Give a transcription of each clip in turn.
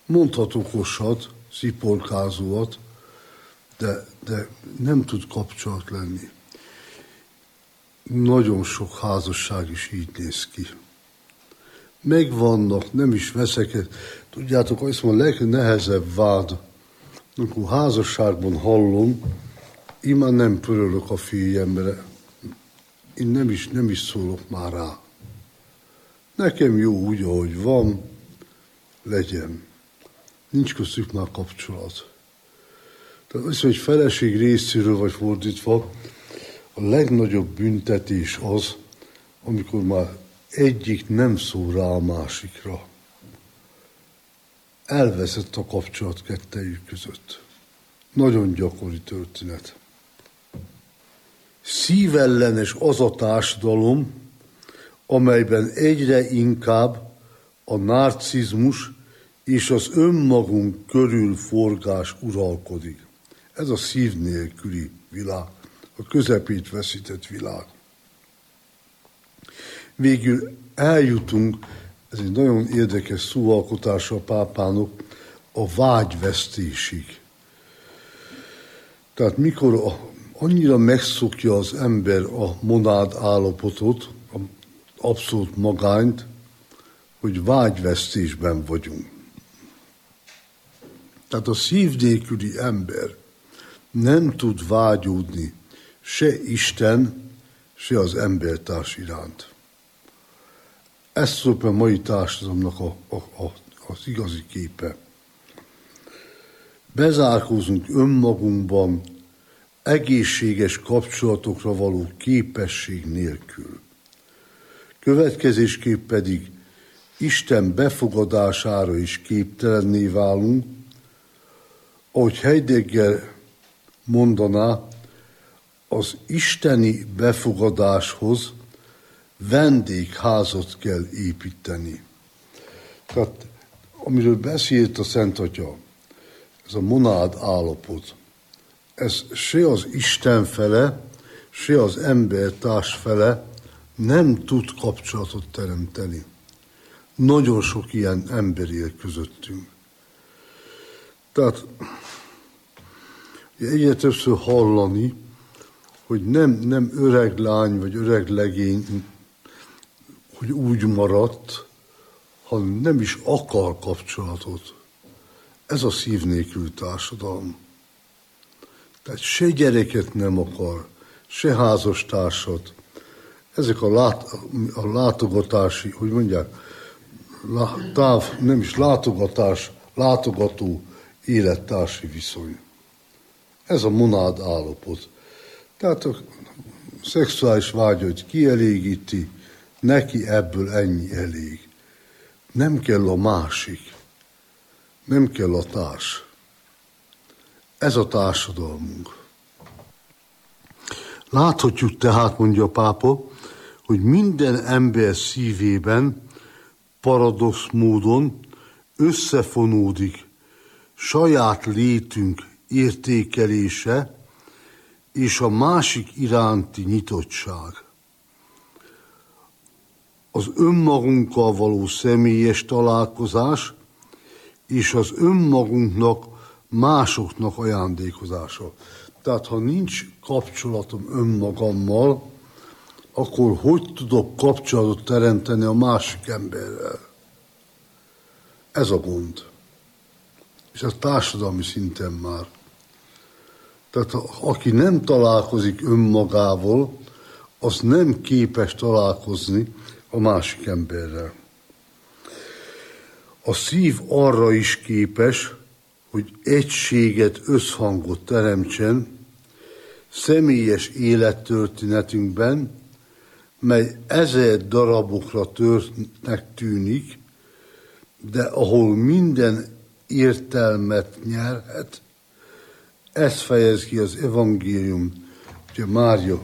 mondhat okosat, sziporkázóat, de nem tud kapcsolat lenni. Nagyon sok házasság is így néz ki. Megvannak, nem is veszekednek. Tudjátok, azt mondom, a legnehezebb vád, amikor házasságban hallom, én már nem pörölök a férjemre. Én nem is szólok már rá. Nekem jó úgy, ahogy van, legyen. Nincs köztük már kapcsolat. Tehát azt, hogy feleség részéről vagy fordítva, a legnagyobb büntetés az, amikor már egyik nem szól rá a másikra. Elveszett a kapcsolat kettejük között. Nagyon gyakori történet. Szívellenes az a társadalom, amelyben egyre inkább a narcizmus és az önmagunk körül forgás uralkodik. Ez a szív nélküli világ, a közepét veszített világ. Végül eljutunk, ez egy nagyon érdekes szóalkotása a pápának, a vágyvesztésig. Tehát mikor annyira megszokja az ember a monád állapotot, az abszolút magányt, hogy vágyvesztésben vagyunk. Tehát a szív nélküli ember nem tud vágyódni se Isten, se az embertárs iránt. Ez szóval a mai társadalomnak az igazi képe. Bezárkózunk önmagunkban, egészséges kapcsolatokra való képesség nélkül. Következésképp pedig Isten befogadására is képtelenné válunk, ahogy Heidegger mondaná, az isteni befogadáshoz vendégházat kell építeni. Tehát, amiről beszélt a Szent Atya, ez a monád állapot, ez se az Isten fele, se az embertárs fele nem tud kapcsolatot teremteni. Nagyon sok ilyen ember él közöttünk. Tehát egyre többször hallani, hogy nem öreg lány vagy öreg legény, hogy úgy maradt, hanem nem is akar kapcsolatot. Ez a szív nélkül társadalom. Tehát se gyereket nem akar, se házastársat. Ezek a látogatási, hogy mondják, nem is látogatás, látogató élettársi viszony. Ez a monád állapot. Tehát a szexuális vágyat kielégíti, neki ebből ennyi elég. Nem kell a másik, nem kell a társ. Ez a társadalmunk. Láthatjuk tehát, mondja a pápa, hogy minden ember szívében paradox módon összefonódik saját létünk értékelése és a másik iránti nyitottság. Az önmagunkkal való személyes találkozás és az önmagunknak másoknak ajándékozása. Tehát ha nincs kapcsolatom önmagammal, akkor hogy tudok kapcsolatot teremteni a másik emberrel? Ez a gond. És a társadalmi szinten már. Tehát aki nem találkozik önmagával, az nem képes találkozni a másik emberrel. A szív arra is képes, hogy egységet, összhangot teremtsen személyes élettörténetünkben, mely 1000 darabokra törtnek tűnik, de ahol minden értelmet nyerhet, ezt fejez ki az evangélium, ugye Mária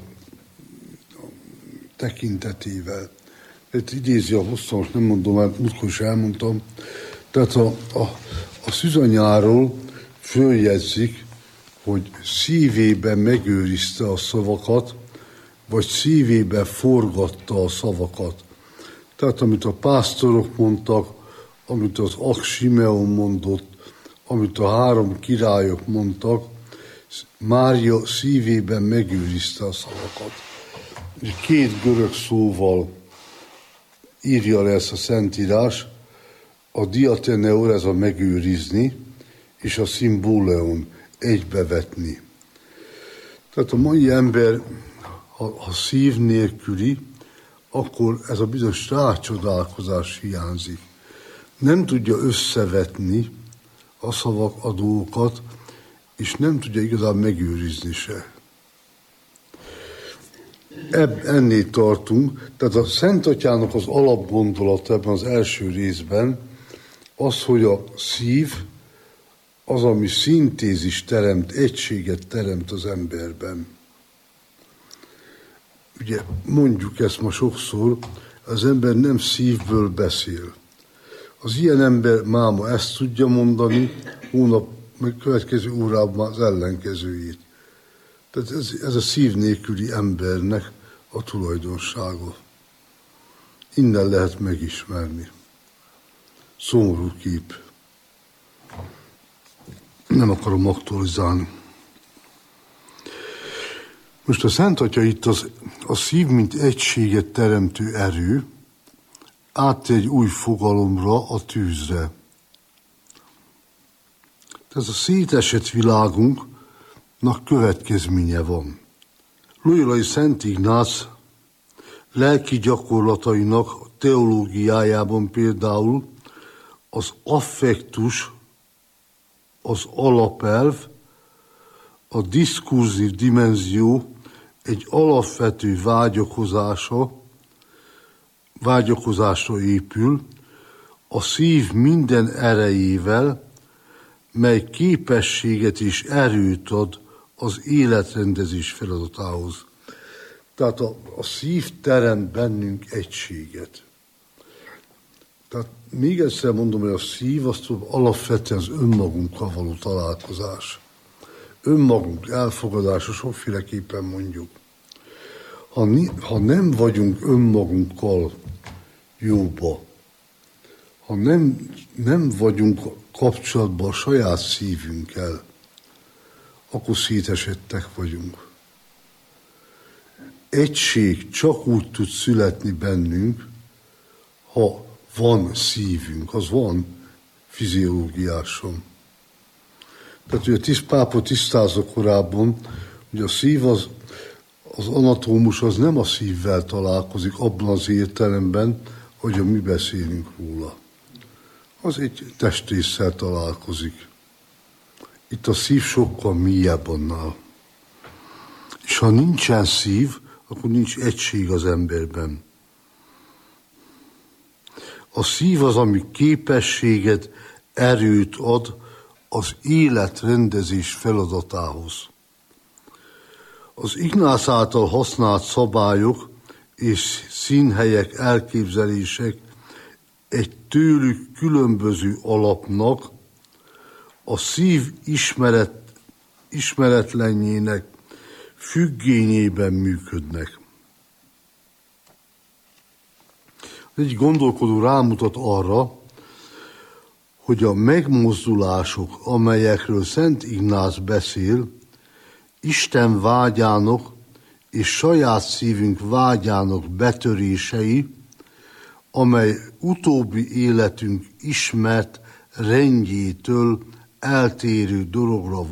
tekintetével. Itt idézi a hosszú, most nem mondom, mert múltkor is elmondtam. Tehát a szűzanyáról följegyzik, hogy szívében megőrizte a szavakat, vagy szívében forgatta a szavakat. Tehát amit a pásztorok mondtak, amit az Simeon mondott, amit a 3 királyok mondtak, Mária szívében megőrizte a szavakat. 2 görög szóval írja le ezt a Szentírás, a diateneur, ez a megőrizni, és a szimbóleon, egybevetni. Tehát a mai ember, ha szív nélküli, akkor ez a bizonyos rácsodálkozás hiányzik. Nem tudja összevetni a szavak, a dolgokat, és nem tudja igazán megőrizni se. Ennél tartunk, tehát a Szent Atyának az alapgondolata ebben az első részben az, hogy a szív az, ami szintézis teremt, egységet teremt az emberben. Ugye mondjuk ezt ma sokszor, az ember nem szívből beszél. Az ilyen ember máma ezt tudja mondani, hónap, meg következő órában az ellenkezőjét. Tehát ez a szív nélküli embernek a tulajdonsága. Innen lehet megismerni. Szomorú kép. Nem akarom aktualizálni. Most a Szent Atya itt a szív, mint egységet teremtő erő, áttér egy új fogalomra, a tűzre. Tehát a szétesett világunknak következménye van. Loyolai Szent Ignác lelki gyakorlatainak teológiájában például az affektus, az alapelv, a diskurzív dimenzió egy alapvető vágyakozásra épül, a szív minden erejével, mely képességet és erőt ad az életrendezés feladatához. Tehát a szív teremt bennünk egységet. Tehát még egyszer mondom, hogy a szív az alapvetően az önmagunkkal való találkozás. Önmagunk elfogadása, sokféleképpen mondjuk. Ha nem vagyunk önmagunkkal jóba, ha nem vagyunk kapcsolatban a saját szívünkkel, akkor szétesettek vagyunk. Egység csak úgy tud születni bennünk, ha van szívünk, az van fiziológiáson. Tehát ugye Pápa tisztázza korábban, hogy a szív az anatómus az nem a szívvel találkozik abban az értelemben, hogy mi beszélünk róla. Az egy testrésszel találkozik. Itt a szív sokkal mélyebb annál. És ha nincsen szív, akkor nincs egység az emberben. A szív az, ami képességet, erőt ad az életrendezés feladatához. Az Ignác által használt szabályok és színhelyek, elképzelések egy tőlük különböző alapnak, a szív ismeretlenjének függényében működnek. Egy gondolkodó rámutat arra, hogy a megmozdulások, amelyekről Szent Ignác beszél, Isten vágyának és saját szívünk vágyának betörései, amely utóbbi életünk ismert rendjétől eltérő dologra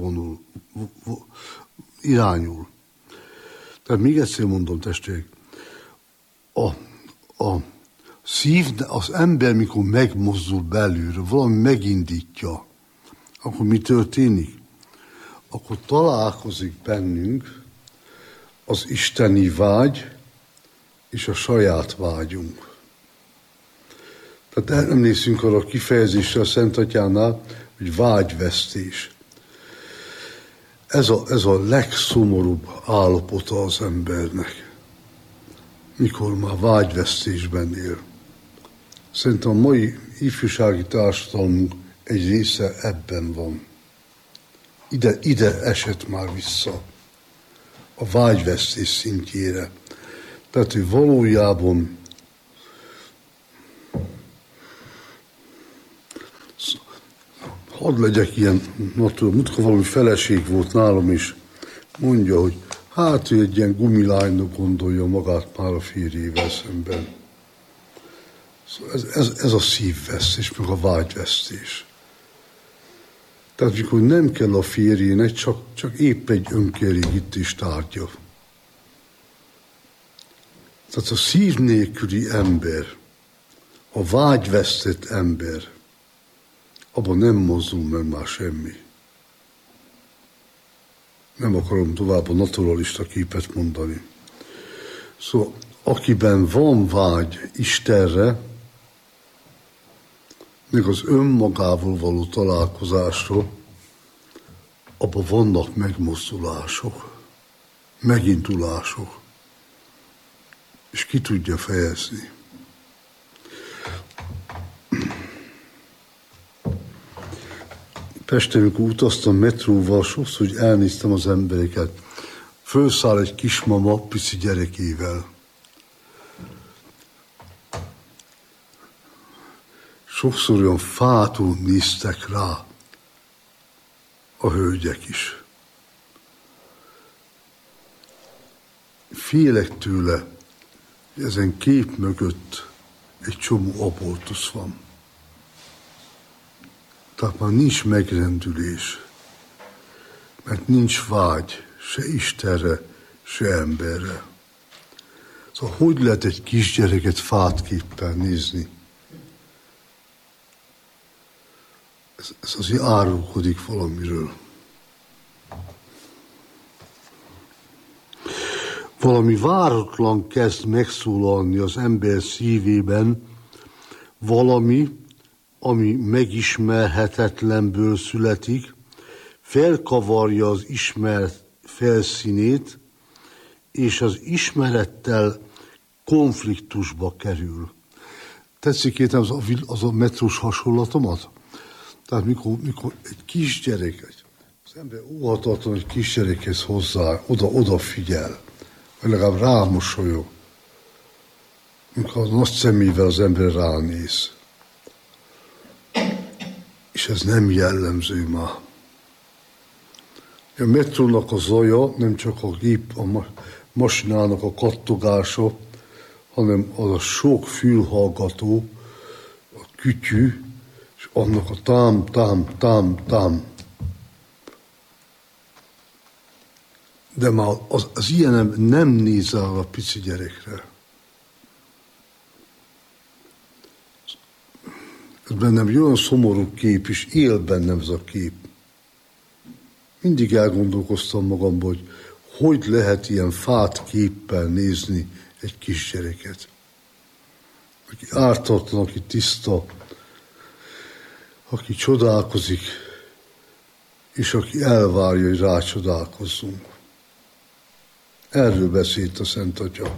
irányul. Tehát még egyszer mondom, testvérek, a szív, az ember, mikor megmozdul belülről, valami megindítja, akkor mi történik? Akkor találkozik bennünk az isteni vágy és a saját vágyunk. Tehát emlékszünk arra a kifejezésre a Szent Atyánál, hogy vágyvesztés. Ez a legszomorúbb állapota az embernek, mikor már vágyvesztésben él. Szerintem a mai ifjúsági társadalmunk egy része ebben van. Ide esett már vissza a vágyvesztés szintjére. Tehát, hogy valójában Hadd legyek ilyen, múltkor valami feleség volt nálam is, mondja, hogy hát ő egy ilyen gumilánynak gondolja magát már a férjével szemben. Szóval ez a szívvesztés, meg a vágyvesztés. Tehát mikor nem kell a férjének, csak épp egy önkielégítés tárgya. Tehát a szív nélküli ember, a vágyvesztett ember, abban nem mozdul meg már semmi. Nem akarom tovább a naturalista képet mondani. Szóval, akiben van vágy Istenre, meg az önmagával való találkozásról, abban vannak megmozdulások, megindulások, és ki tudja fejezni. Pesten, amikor utaztam metróval, sokszor, hogy elnéztem az embereket. Fölszáll egy kismama pici gyerekével. Sokszor olyan fátul néztek rá a hölgyek is. Félek tőle, hogy ezen kép mögött egy csomó abortusz van. Tehát már nincs megrendülés, mert nincs vágy se Istenre, se emberre. Szóval hogy lehet egy kisgyereket fátképpen nézni? Ez azért árulkodik valamiről. Valami váratlan kezd megszólalni az ember szívében, valami, ami megismerhetetlenből születik, felkavarja az ismert felszínét, és az ismerettel konfliktusba kerül. Tetszik értem az a metrós hasonlatomat? Tehát mikor egy kisgyerek, az ember óhatatlan, hogy kisgyerekhez hozzá, oda figyel, vagy legalább rámosolyog, mikor a nagy szemével az ember ránéz. És ez nem jellemző már. A metrónak a zaja nem csak a gép, a masinának a kattogása, hanem az a sok fülhallgató, a kütyű, és annak a tám. De már az ilyen nem néz el a pici gyerekre. Ez bennem egy olyan szomorú kép, és él bennem ez a kép. Mindig elgondolkoztam magamban, hogy lehet ilyen fát képpel nézni egy kisgyereket. Aki ártatlan, aki tiszta, aki csodálkozik, és aki elvárja, hogy rácsodálkozzunk. Erről beszélt a Szent Atya.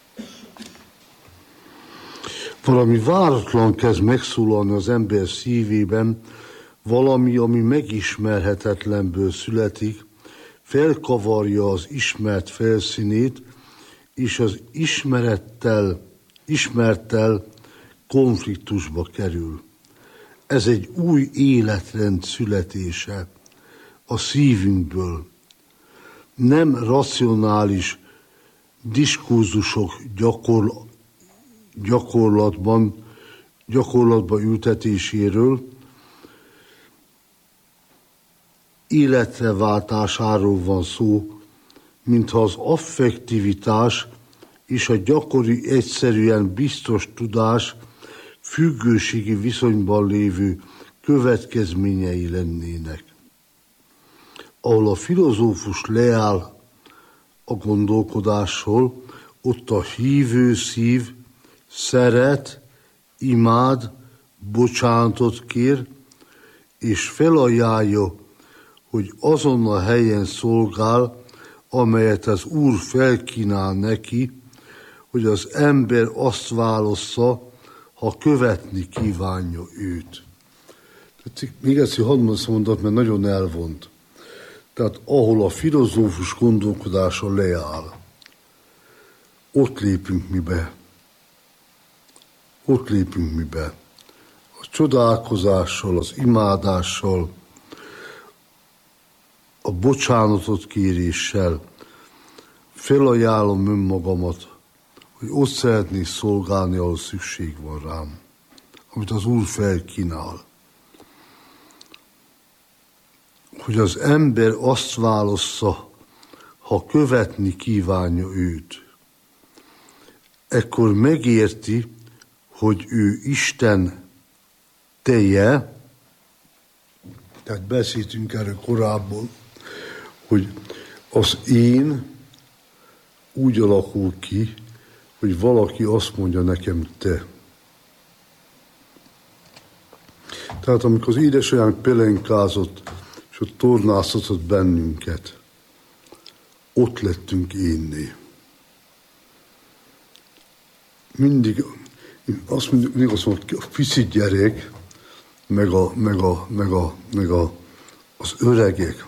Valami váratlan kezd megszólalni az ember szívében, valami, ami megismerhetetlenből születik, felkavarja az ismert felszínét, és az ismerttel konfliktusba kerül. Ez egy új életrend születése a szívünkből. Nem racionális diskurzusok gyakorlatba ültetéséről, életreváltásáról van szó, mintha az affektivitás és a gyakori, egyszerűen biztos tudás függőségi viszonyban lévő következményei lennének. Ahol a filozófus leáll a gondolkodásról, ott a hívő szív szeret, imád, bocsánatot kér, és felajánlja, hogy azon a helyen szolgál, amelyet az Úr felkínál neki, hogy az ember azt válassza, ha követni kívánja őt. Tehát még egyszer hadd mondat, mert nagyon elvont. Tehát ahol a filozófus gondolkodása leáll, ott lépünk mi be. Ott lépünk mi be. a csodálkozással, az imádással, a bocsánatot kéréssel felajánlom önmagamat, hogy ott szeretnék szolgálni, ahol szükség van rám, amit az Úr felkínál. Hogy az ember azt válassza, ha követni kívánja őt. Ekkor megérti, hogy ő Isten teje, tehát beszéltünk erről korábban, hogy az én úgy alakul ki, hogy valaki azt mondja nekem te. Tehát amikor az édesanyánk pelenkázott, és ott tornáztatott bennünket, ott lettünk énné. Mindig azt mondom, a pici gyerek, az öregek.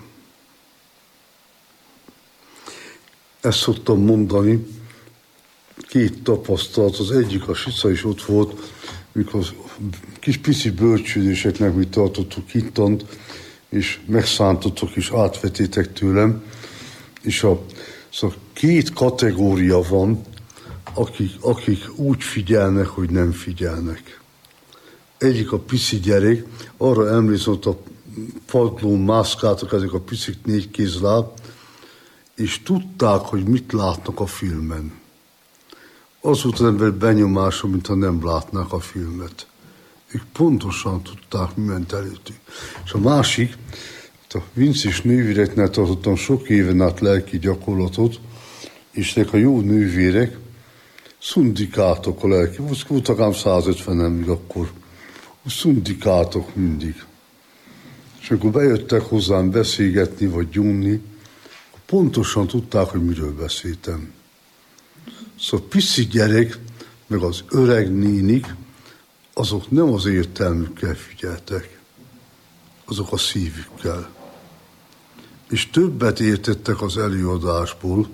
Ezt szoktam mondani, két tapasztalat, az egyik a Sica is ott volt, mikor kis pici bölcsődéseknek mi tartottuk hittant, és megszántottok és átvetétek tőlem, és szóval két kategória van, akik úgy figyelnek, hogy nem figyelnek. Egyik a pici gyerek, arra emlékszem, hogy a padlón mászkáltak ezek a picik négy kézláb, és tudták, hogy mit látnak a filmen. Az volt az ember benyomása, mintha nem látnák a filmet. Ők pontosan tudták, mi ment előttük. És a másik, a vincis nővéreknél tartottam sok éven át lelki gyakorlatot, és ezek a jó nővérek szundikátok a lelki. Voltak ám 150-en még akkor. Szundikátok mindig. És amikor bejöttek hozzám beszélgetni, vagy gyúnni, pontosan tudták, hogy miről beszéltem. Szóval pici gyerek, meg az öreg nénik, azok nem az értelmükkel figyeltek, azok a szívükkel. És többet értettek az előadásból,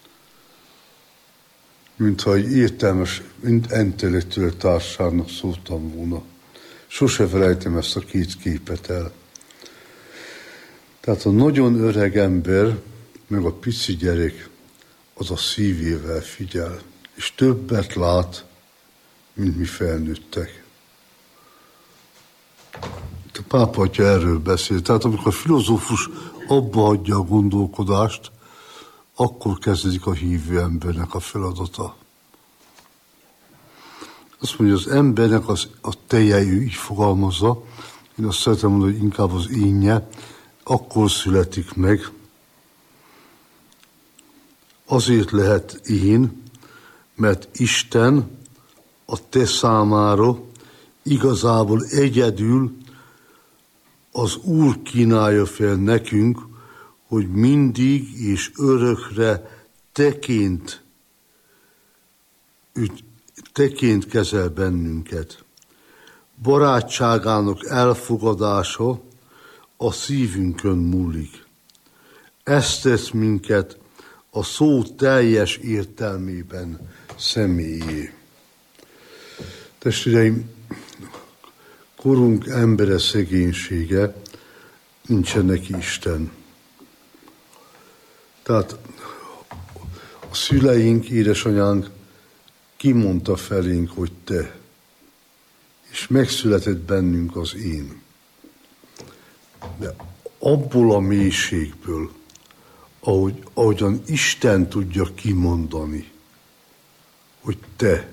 mintha egy értelmes, mint intellektuális társaságnak szóltam volna. Sose felejtem ezt a két képet el. Tehát a nagyon öreg ember, meg a pici gyerek, az a szívével figyel, és többet lát, mint mi felnőttek. A pápa atya erről beszél. Tehát amikor a filozófus abba hagyja a gondolkodást, akkor kezdődik a hívő embernek a feladata. Azt mondja, az embernek a teje, ő így fogalmazza, én azt szeretem mondani, hogy inkább az énje, akkor születik meg. Azért lehet én, mert Isten a te számára igazából egyedül az Úr kínálja fel nekünk, hogy mindig és örökre teként kezel bennünket. Barátságának elfogadása a szívünkön múlik. Ezt tesz minket a szó teljes értelmében személyé. Testvéreim, korunk embere szegénysége, nincsen neki Isten. Tehát a szüleink, édesanyánk kimondta felénk, hogy te, és megszületett bennünk az én. De abból a mélységből, ahogyan Isten tudja kimondani, hogy te,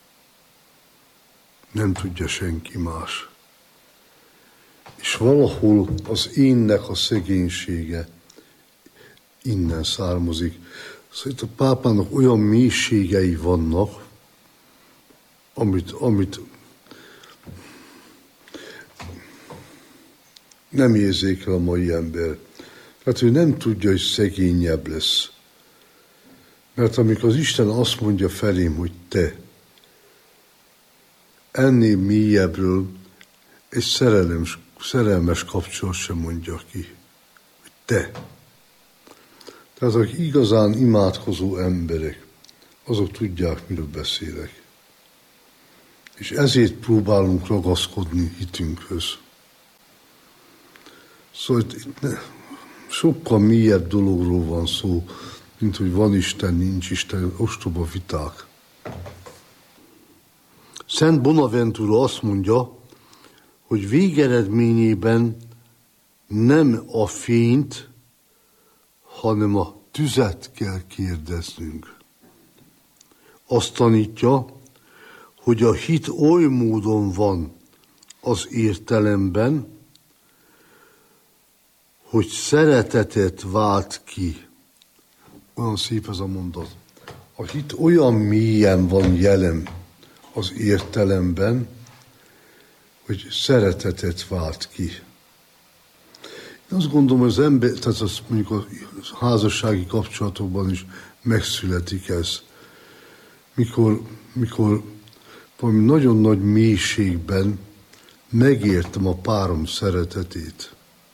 nem tudja senki más. És valahol az énnek a szegénysége innen származik. Szóval itt a pápának olyan mélységei vannak, amit nem érzékel a mai ember. Tehát ő nem tudja, hogy szegényebb lesz. Mert amikor az Isten azt mondja felém, hogy te, ennél mélyebbről egy szerelmes kapcsolat sem mondja ki, hogy te. Tehát akik igazán imádkozó emberek, azok tudják, miről beszélek. És ezért próbálunk ragaszkodni hitünkhöz. Szóval itt sokkal mélyebb dologról van szó, mint hogy van Isten, nincs Isten, ostoba viták. Szent Bonaventura azt mondja, hogy végeredményében nem a fényt, hanem a tüzet kell kérdeznünk. Azt tanítja, hogy a hit oly módon van az értelemben, hogy szeretetet vált ki. Olyan szép ez a mondat. A hit olyan mélyen van jelen az értelemben, hogy szeretetet vált ki. Én azt gondolom, hogy az ember, tehát az mondjuk a házassági kapcsolatokban is megszületik ez. Mikor valami nagyon nagy mélységben megértem a párom szeretetét.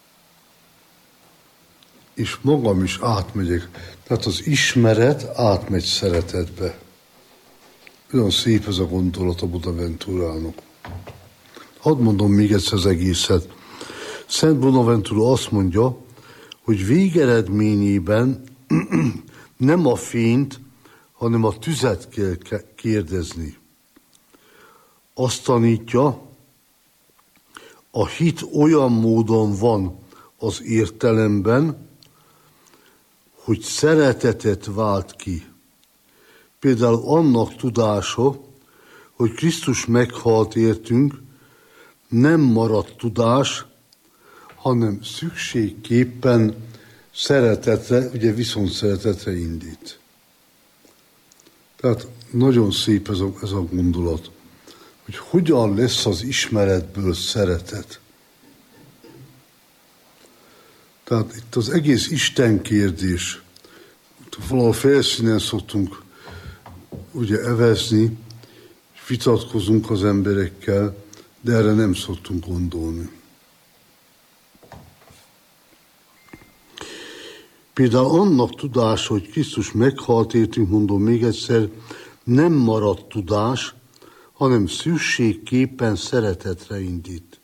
És magam is átmegyek. Tehát az ismeret átmegy szeretetbe. Olyan szép ez a gondolat a Bonaventurának. Hadd mondom még egyszer az egészet. Szent Bonaventura azt mondja, hogy végeredményében nem a fényt, hanem a tüzet kell kérdezni. Azt tanítja, a hit olyan módon van az értelemben, hogy szeretetet vált ki. Például annak tudása, hogy Krisztus meghalt értünk, nem maradt tudás, hanem szükségképpen szeretetre, ugye viszont szeretetre indít. Tehát nagyon szép ez a gondolat, hogy hogyan lesz az ismeretből szeretet. Tehát itt az egész Isten kérdés, valahol felszínen szoktunk ugye evezni, vitatkozunk az emberekkel, de erre nem szoktunk gondolni. Például annak tudása, hogy Krisztus meghalt értünk, mondom még egyszer, nem maradt tudás, hanem szükségképpen szeretetre indít.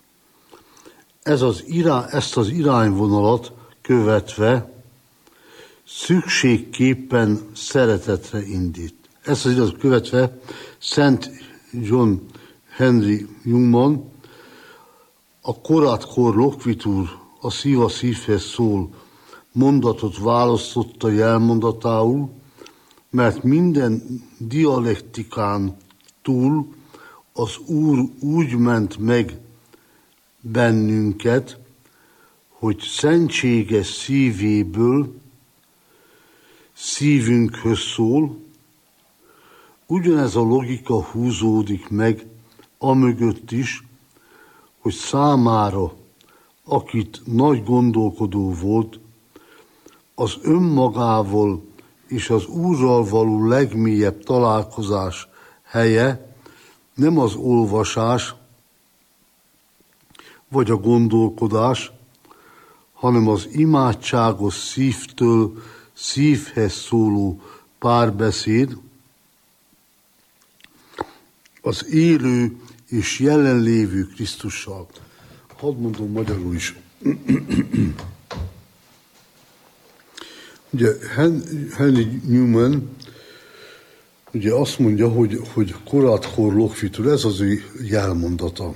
Ezt az irányvonalat követve szükségképpen szeretetre indít. Ezt az irányvonalat követve Szent John Henry Newman a korátkor lokvitur, a szív a szívhez szól mondatot választotta jelmondatául, mert minden dialektikán túl az Úr úgy ment meg bennünket, hogy szentséges szívéből szívünkhöz szól. Ugyanez a logika húzódik meg amögött is, hogy számára, akit nagy gondolkodó volt, az önmagával és az Úrral való legmélyebb találkozás helye nem az olvasás vagy a gondolkodás, hanem az imádságos szívtől szívhez szóló párbeszéd, az élő és jelenlévő Krisztussal. Hadd mondom magyarul is. Ugye Henry Newman ugye azt mondja, hogy korátkor lokvitur, ez az ő jelmondata.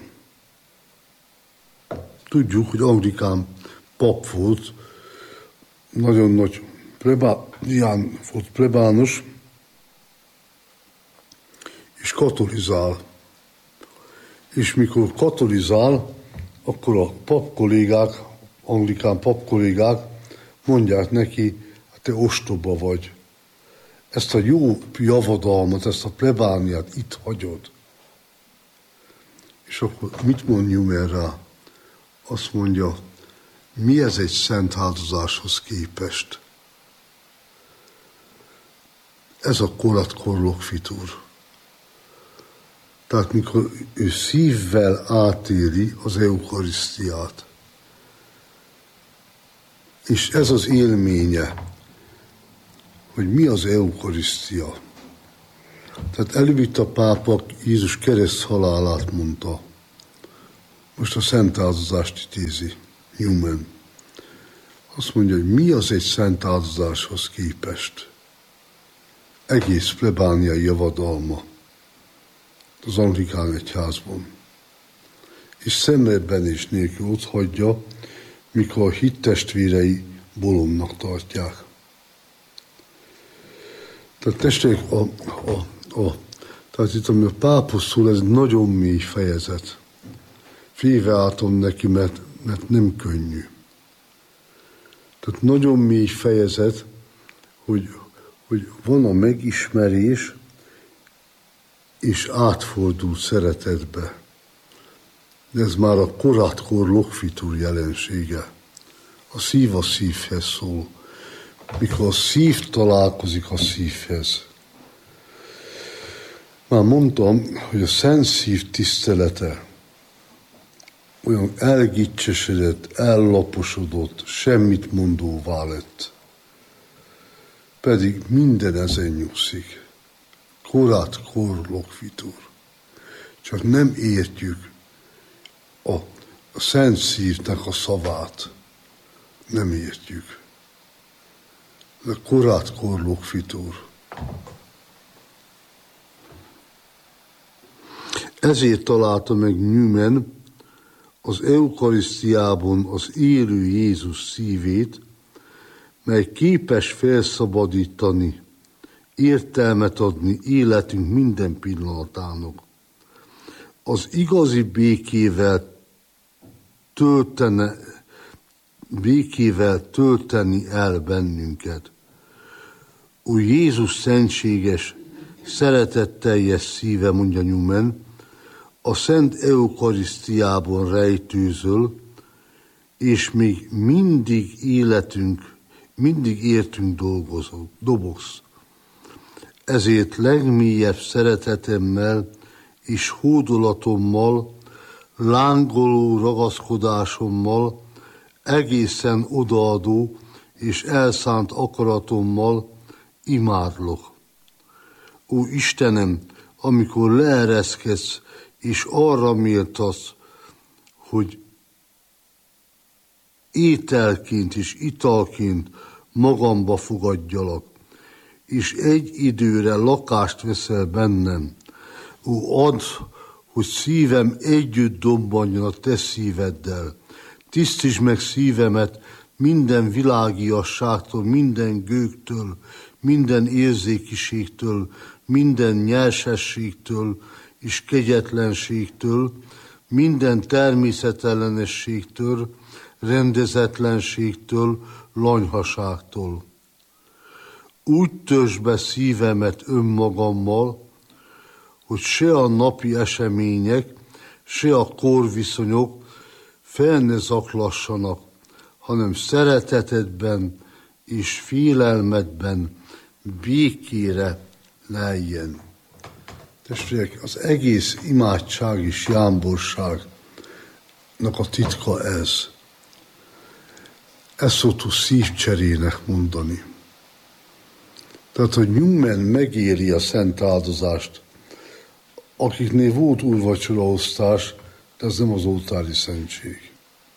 Tudjuk, hogy Anglikán pap volt, nagyon nagy plebános, és katolizál. És mikor katolizál, akkor a pap kollégák, anglikán pap kollégák mondják neki, te ostoba vagy. Ezt a jó javadalmat, ezt a plebániát itt hagyod. És akkor mit mondjunk erre? Azt mondja, mi ez egy szent áldozáshoz képest? Ez a koratkor lokvitur. Tehát mikor ő szívvel átéli az eukarisztiát. És ez az élménye, hogy mi az eukarisztia. Tehát előbb a pápa Jézus kereszthalálát mondta. Most a szent áldozást idézi Newman. Azt mondja, hogy mi az egy szent áldozáshoz képest? Egész plebániai javadalma az anglikán egyházban. És szemében is nélkül ott hagyja, mikor a hittestvérei bolondnak tartják. Tehát testvérek, tehát itt, ami a pápa szól, ez nagyon mély fejezet. Félve álltam neki, mert nem könnyű. Tehát nagyon mély fejezet, hogy van a megismerés, és átfordul szeretetbe. De ez már a korátkor lokfitur jelensége. A szív a szívhez szól. Mikor a szív találkozik a szívhez. Már mondtam, hogy a Szent Szív tisztelete olyan elgicsesedett, ellaposodott, semmit mondóvá lett. Pedig minden ezen nyugszik. Kor lokfitur. Csak nem értjük a Szent Szívnek a szavát. Nem értjük. De kor lokfitur. Ezért találta meg Newman az eukarisztiában az élő Jézus szívét, mely képes felszabadítani, értelmet adni életünk minden pillanatának. Az igazi békével tölteni el bennünket. Új Jézus szentséges, szeretetteljes szíve, mondja Newman, a Szent Eukarisztiában rejtőzöl, és még mindig értünk dobogsz. Ezért legmélyebb szeretetemmel és hódolatommal, lángoló ragaszkodásommal, egészen odaadó és elszánt akaratommal imádlok. Ó Istenem, amikor leereszkedsz, és arra méltasz, hogy ételként és italként magamba fogadjalak, és egy időre lakást veszel bennem. Ó, add, hogy szívem együtt dobbanjon a te szíveddel. Tisztítsd meg szívemet minden világiasságtól, minden gőgtől, minden érzékiségtől, minden nyersességtől és kegyetlenségtől, minden természetellenességtől, rendezetlenségtől, lanyhaságtól. Úgy tösd be szívemet önmagammal, hogy se a napi események, se a korviszonyok fel ne zaklassanak, hanem szeretetedben és félelmedben békére leljen. Testvérek, az egész imádság és jámborságnak a titka ez. Ezt szoktuk szívcserének mondani. Tehát, hogy Newman megéri a szent áldozást, akiknél volt úrvacsoraosztás, de ez nem az oltári szentség.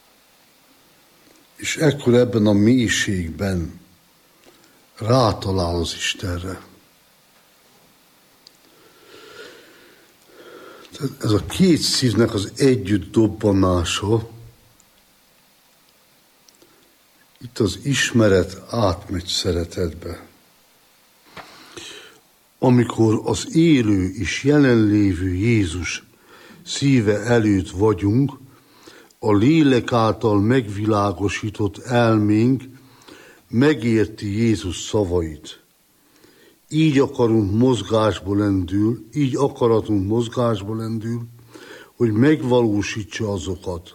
És ekkor ebben a mélységben rátalál az Istenre. Tehát ez a két szívnek az együtt dobbanása, itt az ismeret átmegy szeretetbe. Amikor az élő és jelenlévő Jézus szíve előtt vagyunk, a lélek által megvilágosított elménk megérti Jézus szavait. Így akaratunk mozgásba lendül, hogy megvalósítsa azokat.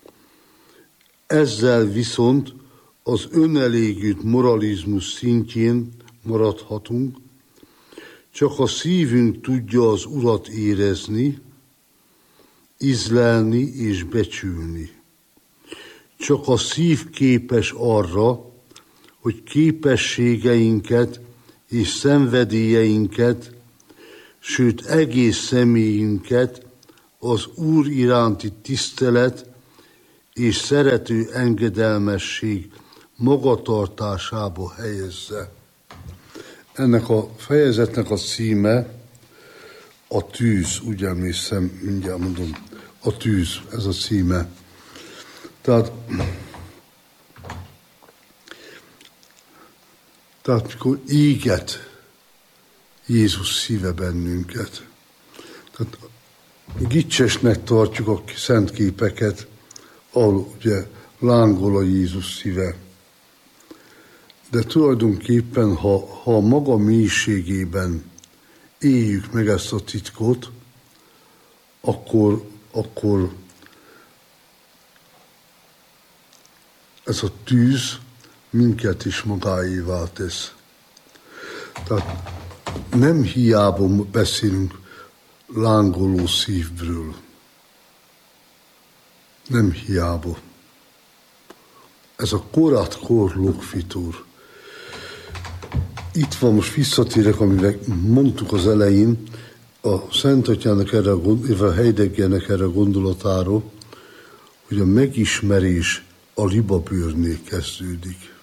Ezzel viszont az önelégült moralizmus szintjén maradhatunk, csak a szívünk tudja az Urat érezni, ízlelni és becsülni. Csak a szív képes arra, hogy képességeinket és szenvedélyeinket sőt egész személyünket az Úr iránti tisztelet és szerető engedelmesség magatartásába helyezze. Ennek a fejezetnek a címe a tűz, úgy emlékszem, mindjárt mondom, a tűz, ez a címe. Tehát mikor éget Jézus szíve bennünket. Tehát gicsesnek tartjuk a szent képeket, ahol ugye lángol a Jézus szíve. De tulajdonképpen, ha a maga mélységében éljük meg ezt a titkot, akkor ez a tűz minket is magáévá tesz. Tehát nem hiába beszélünk lángoló szívből. Nem hiába. Ez a korát-kor lokfitur. Itt van, most visszatérek, amire mondtuk az elején, a Szent Atyának erre, a Heideggernek erre gondolatáról, hogy a megismerés a libabőrnél kezdődik.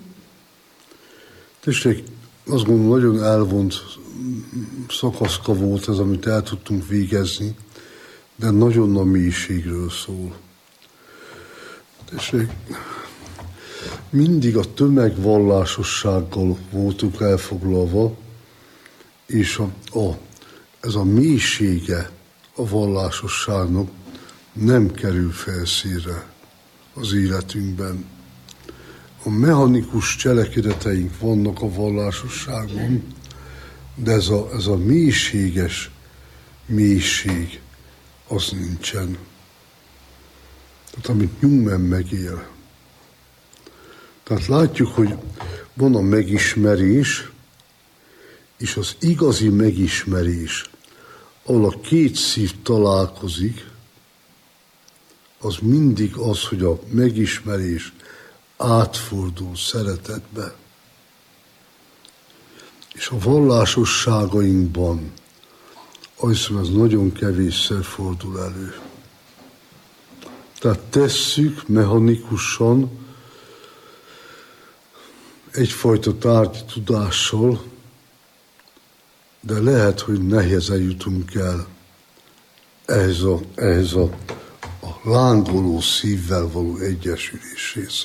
Tessék, azt gondolom, nagyon elvont szakaszka volt ez, amit el tudtunk végezni, de nagyon a mélységről szól. Tessék, mindig a tömegvallásossággal voltunk elfoglalva, és ez a mélysége a vallásosságnak nem kerül felszínre az életünkben. A mechanikus cselekedeteink vannak a vallásosságban, de ez a mélységes mélység, az nincsen. Tehát amit Newman megél. Tehát látjuk, hogy van a megismerés, és az igazi megismerés, ahol a két szív találkozik, az mindig az, hogy a megismerés átfordul szeretetbe. És a vallásosságainkban azt hiszem, ez nagyon kevésszer fordul elő. Tehát tesszük mechanikusan, egyfajta tárgyi tudással, de lehet, hogy nehezen jutunk el ehhez a lángoló szívvel való egyesüléshez.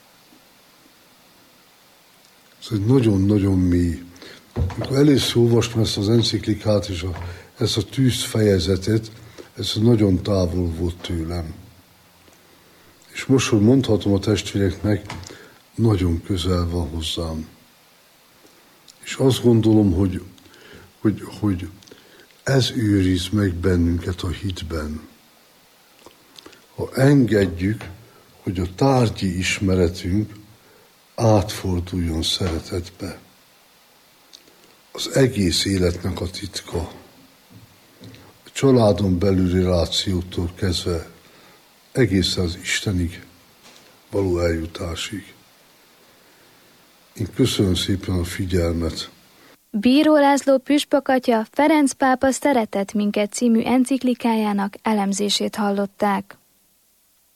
Ez egy nagyon-nagyon mély. Amikor először olvastam ezt az enciklikát és ezt a tűz fejezetet, ez nagyon távol volt tőlem. És most, hogy mondhatom a testvéreknek, nagyon közel van hozzám. És azt gondolom, hogy ez őriz meg bennünket a hitben. Ha engedjük, hogy a tárgyi ismeretünk átforduljon szeretetbe. Az egész életnek a titka. A családon belüli relációtól kezdve egészen az Istenig való eljutásig. Én köszönöm szépen a figyelmet. Bíró László püspök atya Ferenc pápa Szeretett minket című enciklikájának elemzését hallották.